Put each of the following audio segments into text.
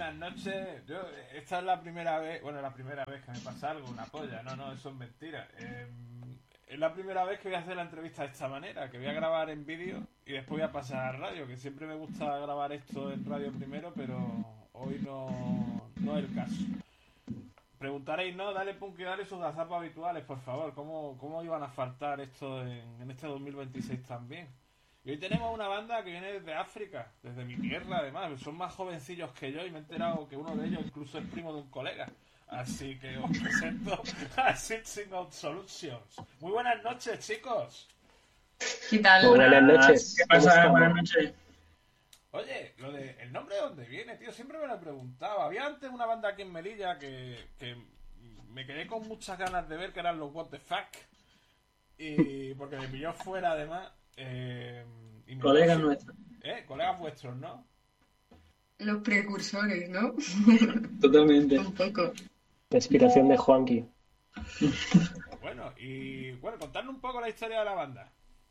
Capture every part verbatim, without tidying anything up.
Buenas noches. Yo, esta es la primera vez, bueno, la primera vez que me pasa algo, una polla. No, no, eso es mentira. Eh, es la primera vez que voy a hacer la entrevista de esta manera, que voy a grabar en vídeo y después voy a pasar a radio, que siempre me gusta grabar esto en radio primero, pero hoy no, no es el caso. Preguntaréis, ¿no? Dale punk y dale sus gazapas habituales, por favor. ¿Cómo, cómo iban a faltar esto en, en este dos mil veintiséis también? Y hoy tenemos una banda que viene desde África, desde mi tierra además. Son más jovencillos que yo y me he enterado que uno de ellos incluso es primo de un colega. Así que os presento a Searching Out Solutions. Muy buenas noches, chicos. ¿Qué tal? Buenas noches. ¿Qué pasa? Buenas noches. Oye, lo de el nombre de dónde viene, tío, siempre me lo he preguntado. Había antes una banda aquí en Melilla que, que me quedé con muchas ganas de ver, que eran los What the Fuck. Y porque me pilló fuera además. Eh, y me Colegas pasó- nuestros. ¿Eh? Colegas vuestros, ¿no? Los precursores, ¿no? Totalmente. Un poco. La inspiración de Juanqui. Bueno, y bueno, contadnos un poco la historia de la banda.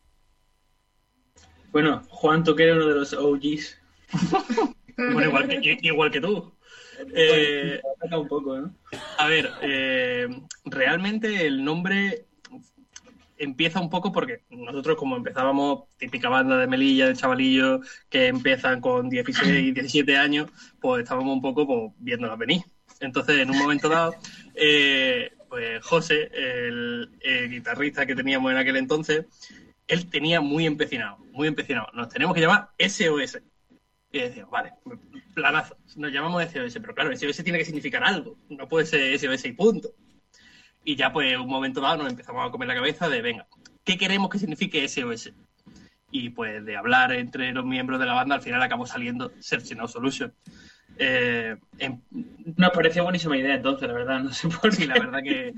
Bueno, Juan, tú que eres uno de los O Gs. Bueno, igual que, igual que tú. Eh, Saca un poco, ¿no? a ver, eh, realmente el nombre empieza un poco porque nosotros, como empezábamos, típica banda de Melilla, de chavalillos que empiezan con dieciséis, diecisiete años, pues estábamos un poco pues, viéndola venir. Entonces, en un momento dado, eh, pues José, el, el guitarrista que teníamos en aquel entonces, él tenía muy empecinado, muy empecinado. Nos tenemos que llamar S O S. Y decíamos, vale, planazo, nos llamamos S O S, pero claro, S O S tiene que significar algo, no puede ser S O S y punto. Y ya pues un momento dado nos empezamos a comer la cabeza de, venga, ¿qué queremos que signifique S O S? Y pues de hablar entre los miembros de la banda, al final acabó saliendo Searching Out Solutions. Eh, en- Nos pareció buenísima idea entonces, la verdad. No sé por sí, qué. la verdad que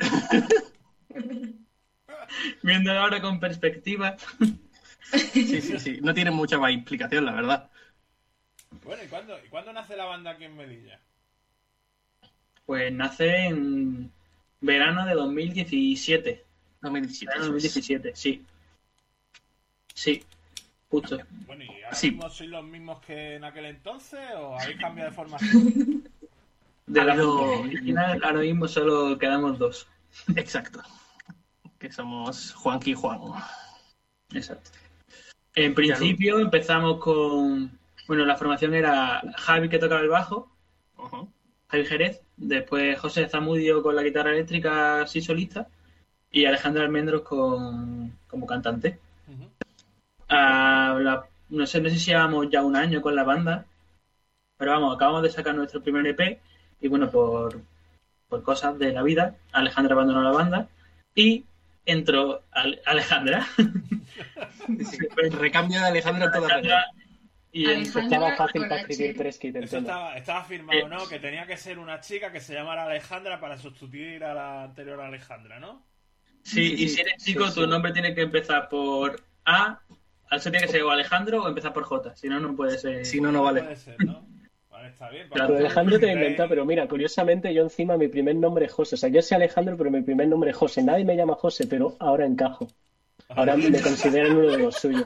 Viéndolo ahora con perspectiva. sí, sí, sí, no tiene mucha más explicación, la verdad. Bueno, ¿y cuándo, ¿y cuándo nace la banda aquí en Melilla? Pues nace en verano de dos mil diecisiete. dos mil diecisiete. Verano de dos mil diecisiete, sí. Sí, justo. Bueno, ¿y ahora Sí. mismo sois los mismos que en aquel entonces o habéis cambiado de formación? De Ha la habido- formación original, ahora mismo solo quedamos dos. Exacto. Que somos Juanqui y Juan. Exacto. En principio empezamos con... Bueno, la formación era Javi, que tocaba el bajo, Ujú. Javi Jerez, después José Zamudio con la guitarra eléctrica así solista y Alejandro Almendros con, como cantante. Ujú. A la- no sé, no sé si llevamos ya un año con la banda, pero vamos, acabamos de sacar nuestro primer E P y bueno, por, por cosas de la vida, Alejandra abandonó la banda y entró Ale- Alejandra. El recambio de Alejandro en toda Alejandra y entró- Alejandra Estaba fácil con para H. escribir tres kits del Eso tema. estaba, estaba firmado, ¿no? Que tenía que ser una chica que se llamara Alejandra para sustituir a la anterior Alejandra, ¿no? Sí, Sí, y sí, si eres chico, sí, tu sí. nombre tiene que empezar por A, al ser tiene que ser o Alejandro o empezar por J, si no, no puede ser. Si no, no vale. Puede ser, ¿no? Vale, está bien. Claro, Pero Vamos, Alejandro te lo he si inventado, veis- pero mira, curiosamente yo encima mi primer nombre es José. O sea, yo soy Alejandro, pero mi primer nombre es José. Nadie me llama José, pero ahora encajo. Ahora me consideran uno de los suyos.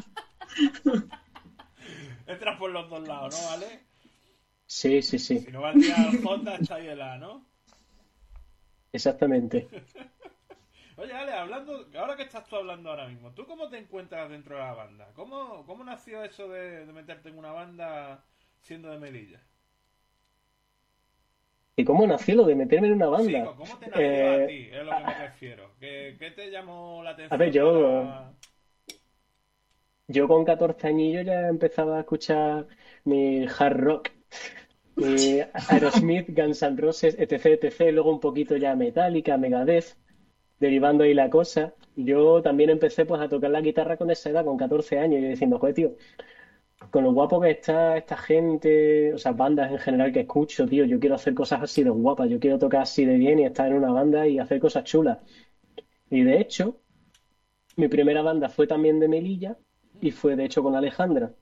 Entras por los dos lados, ¿no? ¿Vale? Sí, sí, sí, Si no va el día J, está ahí el A, ¿no? exactamente. Oye, Ale, hablando, ahora que estás tú hablando ahora mismo, ¿tú cómo te encuentras dentro de la banda? ¿Cómo, cómo nació eso de, de meterte en una banda siendo de Melilla? ¿Y cómo nació lo de meterme en una Sí, banda? ¿cómo te nació Eh, a ti? Es lo que me refiero. ¿Qué, qué te llamó la atención? A ver, yo- para- Yo con catorce añillos ya empezaba a escuchar mi hard rock, mi Aerosmith, Guns N' Roses, etc, etcétera. Luego un poquito ya Metallica, Megadeth, derivando ahí la cosa. Yo también empecé pues a tocar la guitarra con esa edad, con catorce años, y diciendo, joder, tío, con lo guapo que está esta gente, o sea, bandas en general que escucho, tío, yo quiero hacer cosas así de guapas, yo quiero tocar así de bien y estar en una banda y hacer cosas chulas. Y de hecho, mi primera banda fue también de Melilla y fue de hecho con Alejandra.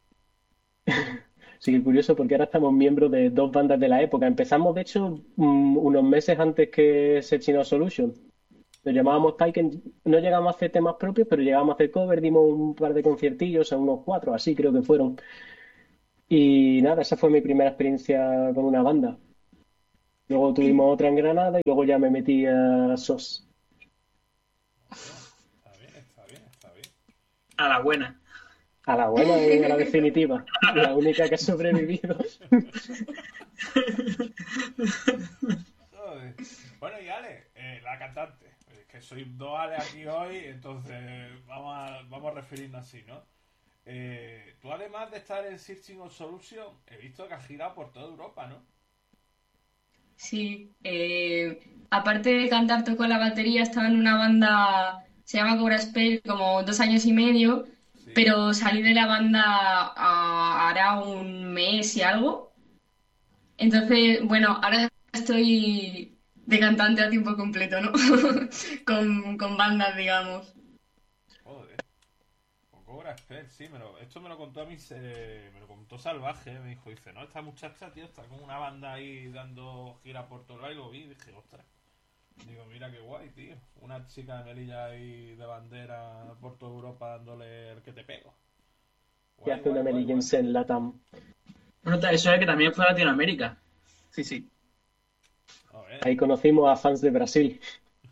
Así que curioso porque ahora estamos miembros de dos bandas de la época. Empezamos, de hecho, mm, unos meses antes que Searching Out Solution. Nos llamábamos Taiken, no llegamos a hacer temas propios, pero llegamos a hacer cover, dimos un par de conciertillos, a unos cuatro, así creo que fueron. Y nada, esa fue mi primera experiencia con una banda. Luego tuvimos otra en Granada y luego ya me metí a S O S. Está bien, está bien, está bien. A la buena. A la buena y a la definitiva. La única que ha sobrevivido. Joder. Bueno, y Ale, eh, la cantante. Es que soy dos Ale aquí hoy, entonces vamos a, vamos a referirnos así, ¿no? Eh, tú además de estar en Searching of Solution, he visto que has girado por toda Europa, ¿no? Sí, eh, aparte de cantar, toco la batería, estaba en una banda, se llama Cobra Spell, como dos años y medio, Sí. pero salí de la banda ah, hará un mes y algo. Entonces, bueno, ahora estoy de cantante a tiempo completo, ¿no? Con, con bandas, digamos. Joder. Con Cobra Spell, sí, me lo- esto me lo contó a mí, se- me lo contó Salvaje, me dijo, dice, no, esta muchacha, tío, está con una banda ahí dando gira por todo el baile, lo vi y dije, ostras. Digo, mira qué guay, tío. Una chica de Melilla ahí de bandera por toda Europa dándole el que te pego. Y Guay, hace una guay, guay, guay. melillense en Latam. Bueno, eso es que también fue a Latinoamérica. Sí, sí. A ver, Ahí conocimos a fans de Brasil.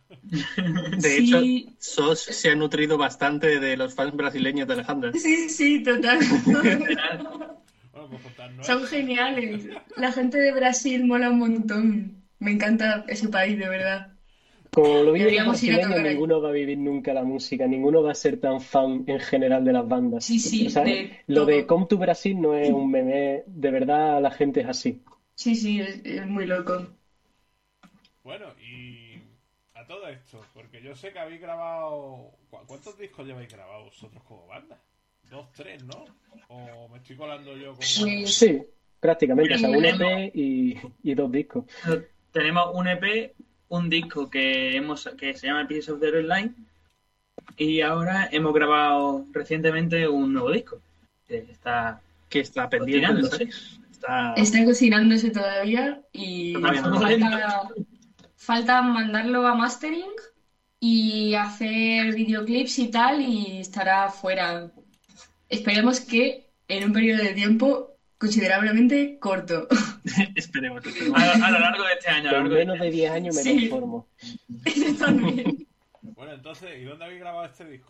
De Sí. hecho, S O S se ha nutrido bastante de los fans brasileños de Alejandra. Sí, sí, total. bueno, pues contarnos Son eso. geniales. La gente de Brasil mola un montón. Me encanta ese país, de verdad. Como lo viven los Deberíamos ir a brasileños, tocar ahí. ninguno va a vivir nunca la música, ninguno va a ser tan fan en general de las bandas. Sí, sí, O sea, de lo de todo. Come to Brasil no es un meme, de verdad la gente es así. Sí, sí, es, es muy loco. Bueno, y a todo esto, porque yo sé que habéis grabado... ¿cu- ¿Cuántos discos lleváis grabados vosotros como banda? Dos, tres, ¿no? ¿O me estoy colando yo con uno? Pues Sí, prácticamente, o sea, un Tenemos, E P y, y dos discos. tenemos un E P, un disco que hemos que se llama Pieces of the Red Line y ahora hemos grabado recientemente un nuevo disco que está Que está pendiente de cocinándose. salir. Está... está cocinándose todavía y Todavía no. falta, falta mandarlo a mastering y hacer videoclips y tal y estará fuera. Esperemos que en un periodo de tiempo considerablemente corto. Esperemos, esperemos. A, a lo largo de este año. A lo En largo de menos este de año. diez años me Sí. conformo. Yo también. Bueno, entonces, ¿y dónde habéis grabado este disco?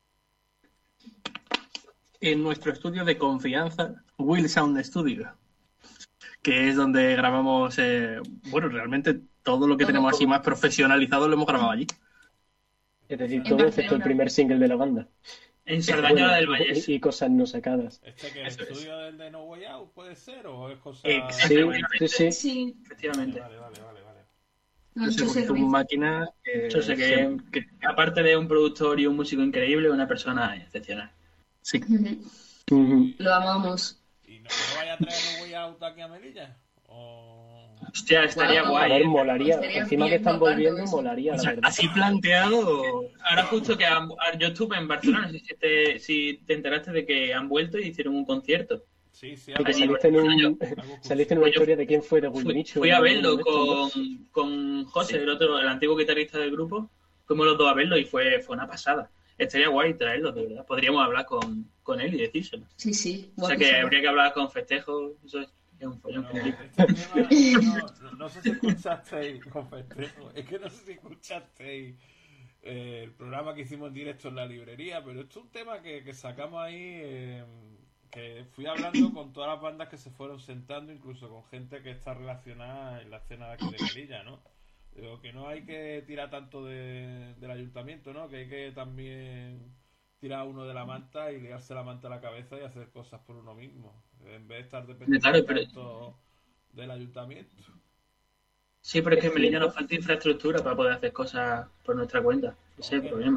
En nuestro estudio de confianza, Will Sound Studio, que es donde grabamos, eh, bueno, realmente todo lo que Todo, tenemos así todo. más profesionalizado lo hemos grabado allí. Es decir, En todo excepto el Barcelona. primer single de la banda. En Bueno, Sardañola del Vallés. y, y cosas no sacadas. ¿Este que es Eso el es. estudio del de No Way Out puede ser o es cosa...? Sí, Exactamente. sí, sí. Sí, Efectivamente. Vale, vale, vale, vale. lo Se hecho montó servicio. una máquina eh, Yo sé que, siempre- que aparte de un productor y un músico increíble, una persona excepcional. sí. Ujú. Ujú. Lo amamos. ¿Y no, no vaya a traer No Way Out aquí a Melilla? ¿O...? Hostia, estaría Guau. A guay. ver, ¿eh? molaría. Estaría Encima que bien están bacano volviendo, eso. molaría, O la sea, verdad. así planteado, Ahora justo que han- yo estuve en Barcelona, si te, si te enteraste de que han vuelto y hicieron un concierto. Sí, sí, Porque algo, saliste en, un, algo saliste en una Pues yo historia de quién fue de Will Fui, Mitchell. fui a o verlo uno de estos, ¿no? con, con José, Sí. el otro, el antiguo guitarrista del grupo. Fuimos los dos a verlo y fue, fue una pasada. Estaría guay traerlo, de verdad. Podríamos hablar con, con él y decírselo. Sí, sí. O sea que guapísimo. habría que hablar con festejos. Eso es, es un follón. Bueno, que flipa. este tema, no, no, no sé si escuchasteis, con festejo, es que no sé si escuchasteis eh, el programa que hicimos en directo en la librería, pero esto es un tema que, que sacamos ahí, eh, que fui hablando con todas las bandas que se fueron sentando, incluso con gente que está relacionada en la escena de aquí de Melilla, ¿no? Digo, que no hay que tirar tanto de, del ayuntamiento, ¿no? Que hay que también tirar uno de la manta y liarse la manta a la cabeza y hacer cosas por uno mismo, en vez de estar dependiendo Claro, pero- tanto del ayuntamiento. Sí, pero es que en Melilla nos falta infraestructura para poder hacer cosas por nuestra cuenta. Ese es el problema.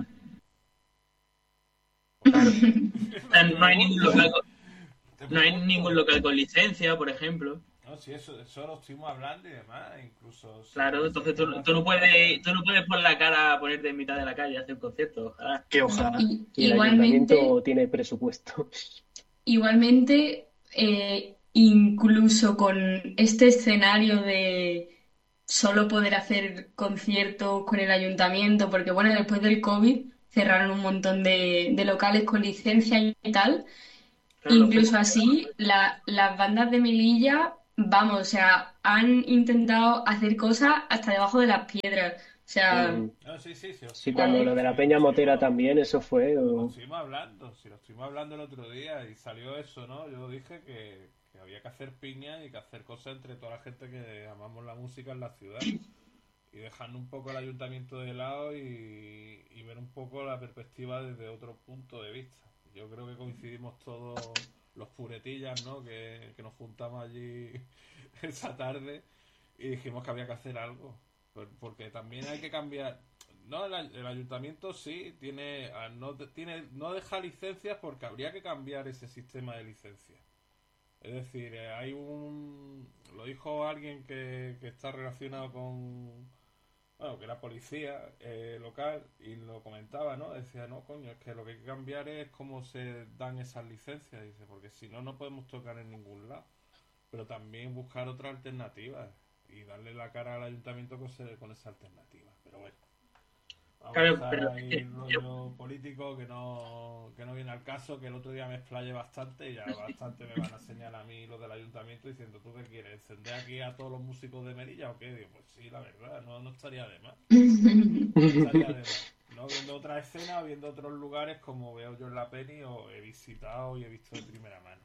Claro. O sea, no hay ningún local con, no hay ningún local con licencia, por ejemplo. No, sí, eso, eso lo estuvimos hablando y demás, incluso... si- Claro, entonces tú, tú no puedes, tú no puedes por la cara ponerte en mitad de la calle y hacer un concierto. Ojalá. que ojalá. Y- Y el igualmente, ayuntamiento tiene presupuesto. igualmente eh, incluso con este escenario de solo poder hacer conciertos con el ayuntamiento, porque bueno, después del COVID cerraron un montón de, de locales con licencia y tal, Claro, los Incluso festivales. así, la- las bandas de Melilla, vamos, o sea, han intentado hacer cosas hasta debajo de las piedras. O sea, Ujú. No, sí, sí, sí, lo Sí, estuvimos, cuando lo ¿sabes? de la sí, lo Peña Motera estuvimos, también, eso fue. lo o- estuvimos hablando, sí, lo estuvimos hablando el otro día y salió eso, ¿no? Yo dije que, que había que hacer piña y que hacer cosas entre toda la gente que amamos la música en la ciudad. Y dejando un poco el ayuntamiento de lado y, y ver un poco la perspectiva desde otro punto de vista. Yo creo que coincidimos todos los puretillas, ¿no? Que, que nos juntamos allí esa tarde y dijimos que había que hacer algo. Por- Porque también hay que cambiar. No, el, ay- el ayuntamiento sí tiene, ah, no, te- tiene, no deja licencias porque habría que cambiar ese sistema de licencias. Es decir, eh, hay un. Lo dijo alguien que, que está relacionado con, bueno, que era policía eh, local y lo comentaba, ¿no? Decía, no, coño, es que lo que hay que cambiar es cómo se dan esas licencias, dice, porque si no, no podemos tocar en ningún lado. Pero también buscar otra alternativa y darle la cara al ayuntamiento con, ese- con esa alternativa. Pero bueno, vamos a Claro, dejar pero ahí el rollo político que no, que no viene al caso, que el otro día me explayé bastante y ya bastante me van a señalar a mí los del ayuntamiento diciendo, ¿tú qué quieres? ¿Encender aquí a todos los músicos de Melilla o qué? Digo, pues sí, la verdad, no, no estaría de más. No estaría de más. No viendo otra escena o viendo otros lugares como veo yo en la peli o he visitado y he visto de primera mano.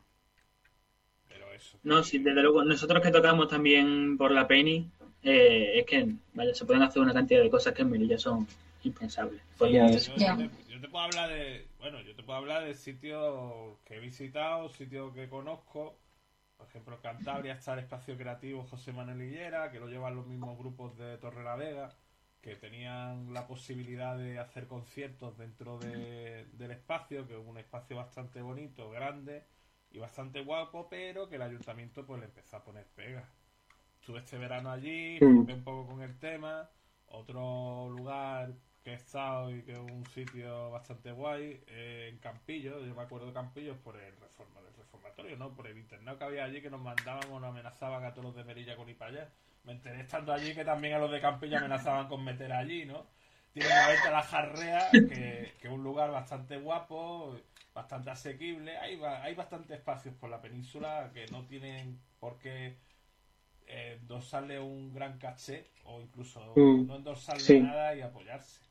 Pero eso, no, sí, que... desde luego, nosotros que tocamos también por la Penny, eh, es que, vaya, se pueden hacer una cantidad de cosas que en Melilla son impensables. Por Ya Sí, ves. yo, yo Ya. te, yo te puedo hablar de, bueno, yo te puedo hablar de sitios que he visitado, sitios que conozco. Por ejemplo, en Cantabria está el Espacio Creativo José Manuel Higuera, que lo llevan los mismos grupos de Torrelavega, que tenían la posibilidad de hacer conciertos dentro de- del espacio, que es un espacio bastante bonito, grande y bastante guapo, pero que el ayuntamiento pues le empezó a poner pegas. Estuve este verano allí, Mm. flipé un poco con el tema. Otro lugar que he estado y que es un sitio bastante guay, eh, en Campillo, yo me acuerdo de Campillo por el, reforma, el reformatorio, ¿no? Por el internado que había allí que nos mandaban o nos amenazaban a todos los de Melilla con ir para allá. Me enteré estando allí que también a los de Campillo amenazaban con meter allí, ¿no? Tienen la venta La Jarrea, que, que es un lugar bastante guapo, bastante asequible. Hay, ba- hay bastantes espacios por la península que no tienen por qué eh, endosarle un gran caché o incluso Mm. no endosarle Sí. nada y apoyarse.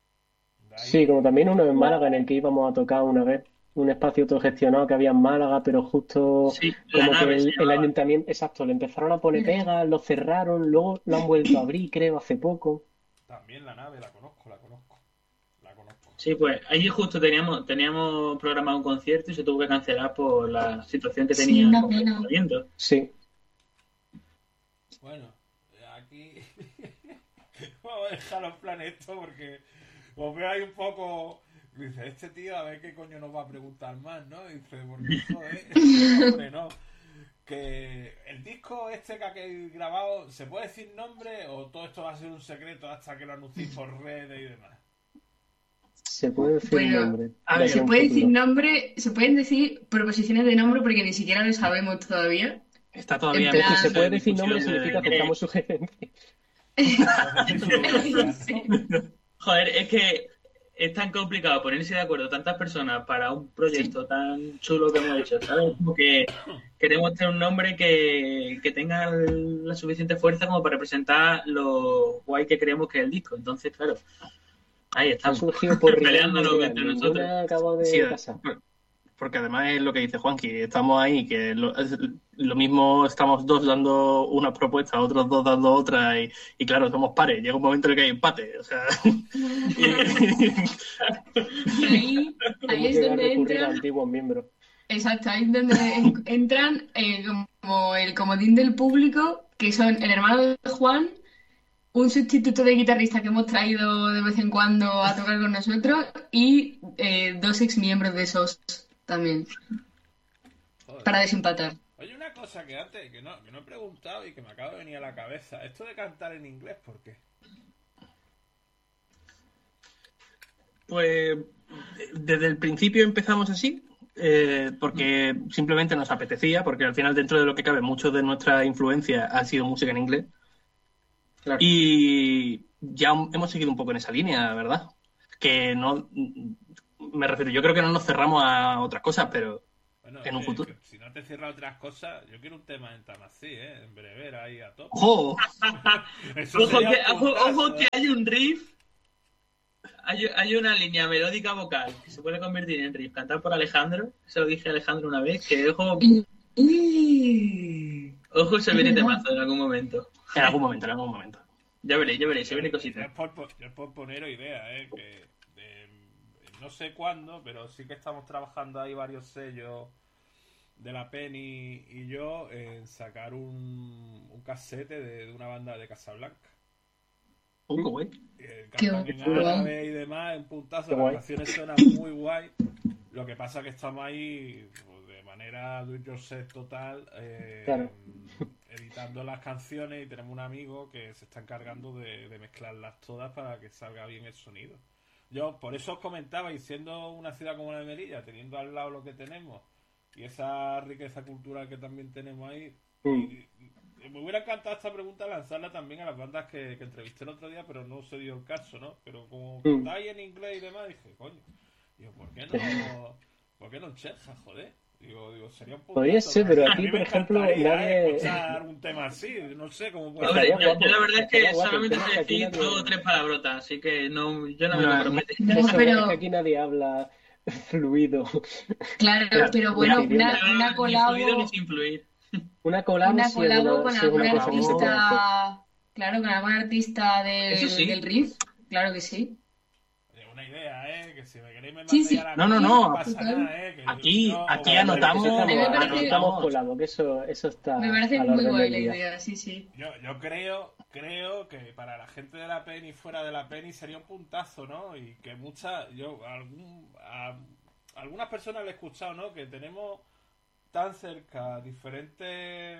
De ahí, Sí, como también uno en Málaga en el que íbamos a tocar una vez. Un espacio autogestionado que había en Málaga, pero justo Sí, la como que nave se el, el llamaba. ayuntamiento, exacto, le empezaron a poner pegas, lo cerraron, luego lo han vuelto a abrir, creo, hace poco. también la nave, la conozco, la conozco, la conozco. Sí, pues allí justo teníamos, teníamos programado un concierto y se tuvo que cancelar por la situación que Sí, tenía una con el pena. ayuntamiento. Sí. Bueno, aquí vamos a dejar los planes esto porque os veo ahí un poco. Dice, este tío a ver qué coño nos va a preguntar más, ¿no? Dice, porque joder, hombre, no. Que el disco este que habéis grabado, ¿se puede decir nombre o todo esto va a ser un secreto hasta que lo anunciéis por redes y demás? Se puede decir Bueno, nombre. a de ver, aquí Se a un puede decir futuro. nombre, se pueden decir proposiciones de nombre porque ni siquiera lo sabemos todavía. Está todavía En en Es que plan- se proceso puede de decir nombre discusión significa de... aceptamos sugerencias. Ofrecéis sugerencias, Sí. ¿no? Joder, es que es tan complicado ponerse de acuerdo tantas personas para un proyecto tan chulo que hemos hecho, ¿sabes? Como que queremos tener un nombre que, que tenga la suficiente fuerza como para representar lo guay que creemos que es el disco. Entonces, claro, ahí Ha estamos, surgido por rienda peleándonos idea. entre nosotros. Ninguna acaba de Sí, pasar. porque además es lo que dice Juanqui, estamos ahí, que lo, es- lo mismo estamos dos dando una propuesta, otros dos dando otra, y, y claro, somos pares, llega un momento en el que hay empate, o sea... y- Y ahí, ahí Hemos es llegado a donde recurrir a entran, antiguos miembros. exacto, ahí es donde en- entran eh, como el comodín del público, que son el hermano de Juan, un sustituto de guitarrista que hemos traído de vez en cuando a tocar con nosotros y eh, dos exmiembros de esos también, Joder. para desempatar. Oye, una cosa que antes, que no, que no he preguntado y que me acaba de venir a la cabeza. Esto de cantar en inglés, ¿por qué? Pues desde el principio empezamos así, eh, porque simplemente nos apetecía, porque al final dentro de lo que cabe mucho de nuestra influencia ha sido música en inglés. Claro. Y ya hemos seguido un poco en esa línea, ¿verdad? Que no, me refiero, yo creo que no nos cerramos a otras cosas, pero Bueno, en un eh, futuro. si no te cierra otras cosas, yo quiero un tema en Tamasí, ¿eh? En Brever, ahí a tope. ¡Ojo! Eso Ojo sería que, un ojo, puntazo, ojo que ¿eh? hay un riff. Hay, hay una línea melódica vocal que se puede convertir en riff, cantar por Alejandro. Se lo dije a Alejandro una vez, que ojo. Ojo, se viene temazo en algún momento. En algún momento, en algún momento. Ya veréis, ya veréis, se viene Yo cositas. es por, po- yo es por poneros ideas, ¿eh? Que eh, no sé cuándo, pero sí que estamos trabajando ahí varios sellos de la Penny y yo en sacar un, un casete de, de una banda de Casablanca. Uh, qué guay. Eh, Qué cantan en guay. árabe y demás, en puntazo, Qué las guay. canciones suenan muy guay. Lo que pasa que estamos ahí pues, de manera do it yourself total, eh, Claro. editando las canciones y tenemos un amigo que se está encargando de, de mezclarlas todas para que salga bien el sonido. Yo por eso os comentaba, y siendo una ciudad como la de Melilla, teniendo al lado lo que tenemos y esa riqueza cultural que también tenemos ahí, Mm. y- y me hubiera encantado esta pregunta lanzarla también a las bandas que, que entrevisté el otro día, pero no se dio el caso, ¿no? Pero como Mm. cantáis en inglés y demás, dije, coño, digo, ¿por qué no, ¿por qué no en Cheja, joder? Digo, digo, sería un puntazo. Podría ser, ¿no? pero A aquí, mí por me ejemplo, encantaría, ¿eh? nadie- escuchar un tema así, no sé cómo puede Hombre, Estaría yo, guapo, yo la verdad es que estaría guapo, solamente el tema sé es que aquí decir nadie- dos o tres palabrotas, así que no, yo no me No, comprometo. No, Eso, pero- es que aquí nadie habla fluido. Claro, Claro, pero lo bueno, que viene. una, una Ni colabo, fluido ni sin fluir. Una colabo una sí es colabo una, con sí es algún una cosa que se puede hacer. artista, claro, con algún artista del, Eso sí. del riff, claro que sí. Oye, una idea, ¿eh? Que si me queréis me Sí, mandéis sí. a la No, no, mía, no. no pasa Total. nada, ¿eh? Que Aquí- yo- aquí o- anotamos- Pues A mí me estamos, parece- estamos colabo, que eso, eso está Me parece a la muy orden guay del la día. idea, sí, sí. Yo, yo creo, creo que para la gente de la Penny fuera de la Penny sería un puntazo, ¿no? Y que muchas, yo, algún, a, a algunas personas le he escuchado, ¿no? Que tenemos tan cerca diferentes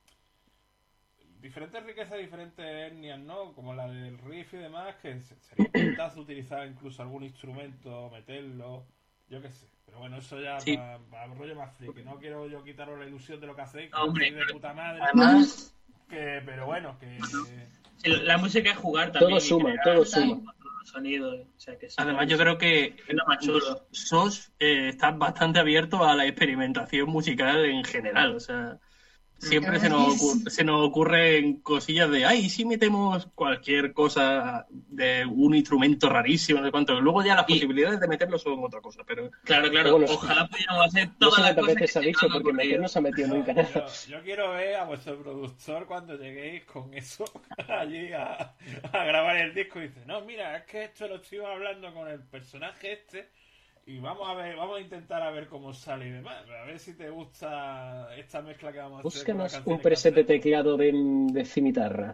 diferentes riquezas, diferentes etnias, ¿no? Como la del riff y demás, que se- sería un puntazo utilizar incluso algún instrumento, meterlo, yo qué sé. Pero bueno, eso ya Sí. va, va a rollo más friki. No quiero yo quitaros la ilusión de lo que hacéis, que Hombre, hacéis de puta madre. Además, Que, pero bueno, que... Sí, la música es jugar también. Todo y suma, crear todo Total. suma. sonido, o sea que sí. además yo creo que Es lo más chulo. Sos eh, está bastante abierto a la experimentación musical en general. O sea, siempre se nos, ocur- se nos ocurren cosillas de, ay, si metemos cualquier cosa de un instrumento rarísimo, no sé cuánto. Luego ya las Y- posibilidades de meterlo son otra cosa, pero Claro, claro. Bueno, Ojalá pudiéramos hacer No todas sé las cuántas cosas que veces se ha se dicho, nos han porque ocurrido. meter no se ha metido Yo, nunca yo, nada. yo quiero ver a vuestro productor cuando lleguéis con eso allí a, a grabar el disco y dice, no, mira, es que esto lo estoy hablando con el personaje este y vamos a ver, vamos a intentar a ver cómo sale y demás, a ver si te gusta esta mezcla que vamos a hacer con la Búscanos canción un y preset de canción. teclado de, de cimitarra.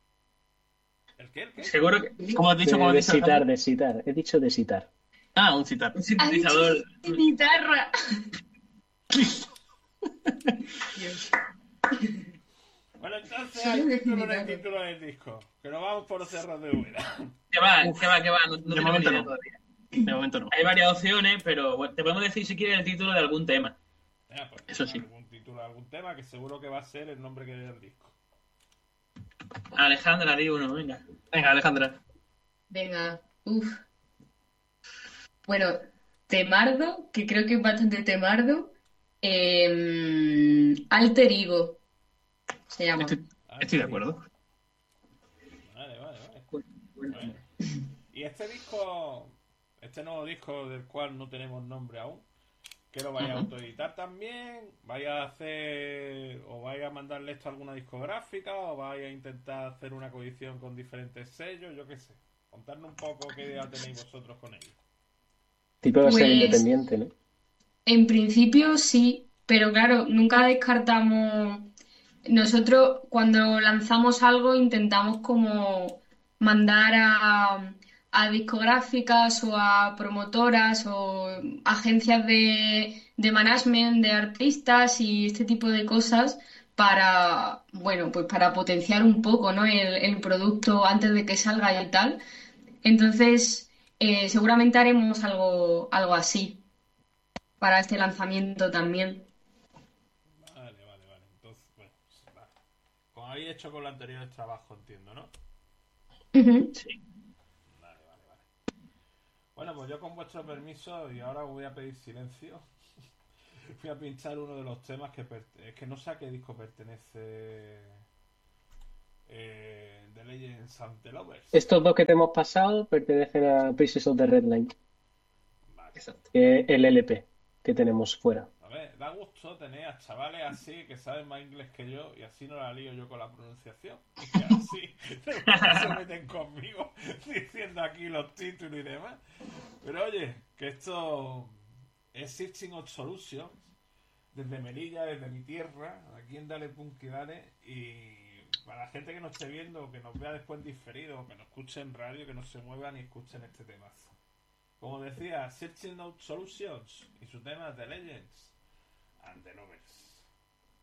¿El qué? ¿El qué? Seguro que como has dicho, como De, has de dicho, citar, de citar. He dicho de citar. ah, un citar. un Ha dicho sintetizador. guitarra. Bueno, entonces Solo al de título del guitarra. título del disco, que nos vamos por los cerros de Úbeda. Que va, que va, que va. No, no de tenemos momento idea no. todavía. De momento no. Hay varias opciones, pero bueno, te podemos decir si quieres el título de algún tema. Venga, pues, Eso sí. algún título, algún tema que seguro que va a ser el nombre que dé el disco. Alejandra, di uno, venga. Venga, Alejandra. Venga, uff. Bueno, temardo, que creo que es bastante temardo. eh, Alter Ego se llama. Estoy, Ah, estoy de sí. acuerdo. Vale, vale, vale. Bueno, Bueno. Y este disco, este nuevo disco del cual no tenemos nombre aún, que lo vaya a autoeditar también, vaya a hacer, o vaya a mandarle esto a alguna discográfica, o vaya a intentar hacer una coedición con diferentes sellos, yo qué sé. Contadnos un poco qué idea tenéis vosotros con ello. Tipo va a ser Pues- independiente, ¿no? En principio sí, pero claro, nunca descartamos. Nosotros cuando lanzamos algo intentamos como mandar a, a discográficas o a promotoras o agencias de, de management de artistas y este tipo de cosas para, bueno, pues para potenciar un poco, ¿no? el, el producto antes de que salga y tal. Entonces, eh, seguramente haremos algo, algo así para este lanzamiento también. Vale, vale, vale. Entonces, bueno, pues, vale. Como habéis hecho con los anteriores trabajos, entiendo, ¿no? Ujú. Vale, vale, vale. Bueno, pues yo con vuestro permiso y ahora os voy a pedir silencio. Fui a pinchar uno de los temas que per- es que no sé a qué disco pertenece eh, The Legends and the Lovers. Estos dos que te hemos pasado pertenecen a Pieces of the Red Line, Vale. Exacto. que es el L P que tenemos fuera. A ver, da gusto tener a chavales así que saben más inglés que yo y así no la lío yo con la pronunciación. Y que así se meten conmigo diciendo aquí los títulos y demás. Pero oye, que esto es Searching of Solutions desde Melilla, desde mi tierra, aquí en Dale Punky Dale. Y para la gente que nos esté viendo, que nos vea después diferido, que nos escuche en radio, que no se muevan y escuchen este temazo. Como decía, Searching Out Solutions y su tema The Legends and the Lovers.